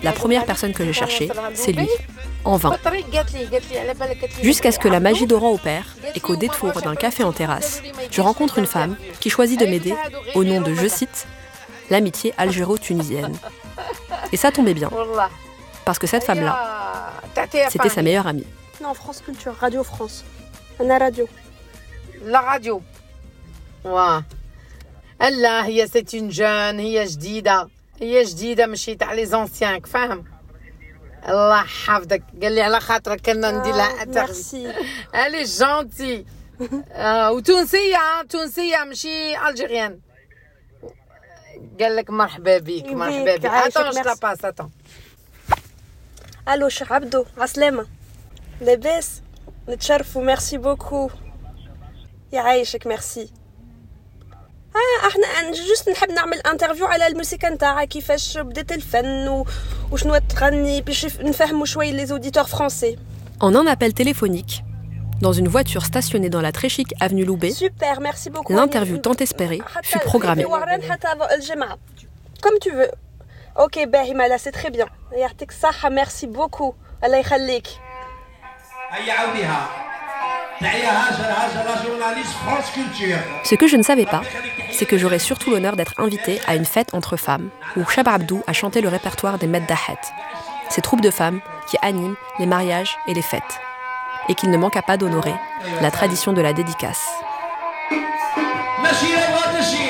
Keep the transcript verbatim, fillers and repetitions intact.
la première personne que j'ai cherchée, c'est lui, en vain. Jusqu'à ce que la magie d'Oran opère et qu'au détour d'un café en terrasse, je rencontre une femme qui choisit de m'aider au nom de, je cite, l'amitié algéro-tunisienne. Et ça tombait bien, parce que cette femme-là, c'était sa meilleure amie. Non, France Culture, Radio France. On a radio. La radio. Ouais. Allah, هي c'est une jeune, هي جديدة. هي جديدة ماشي تاع les anciens, فاهم؟ الله يحفظك، قال لي على خاطرك كنا ندير لها ميرسي. Elle est gentille. وتونسية، تونسية ماشي ألجيريان. قال لك مرحبا بك، مرحبا بك. Attends, je la passe, attends. Allô, Cheikh Abdou, عسلامة. لاباس؟ نتشرفوا، ميرسي بوكو. يعيشك، ميرسي. اه احنا جوست نحب نعمل انترفيو على الموسيقى نتاعها كيفاش بدات الفن و... وشنو تغني باش نفهموا شويه les auditeurs français. En un appel téléphonique, dans une voiture stationnée dans la très chic avenue Loubet, Super, merci beaucoup. L'interview tant espérée fut programmée. Comme tu veux. Ok, باهي مالا, c'est très bien. يعطيك الصحة, merci beaucoup. الله يخليك. Ce que je ne savais pas, c'est que j'aurais surtout l'honneur d'être invitée à une fête entre femmes, où Chaba Abdou a chanté le répertoire des Meddahet, ces troupes de femmes qui animent les mariages et les fêtes, et qu'il ne manqua pas d'honorer la tradition de la dédicace.